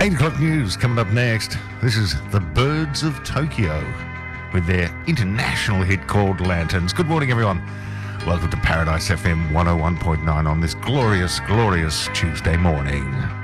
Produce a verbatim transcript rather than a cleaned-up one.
eight o'clock news coming up next. This is the Birds of Tokyo with their international hit called Lanterns. Good morning, everyone. Welcome to Paradise F M one oh one point nine on this glorious, glorious Tuesday morning.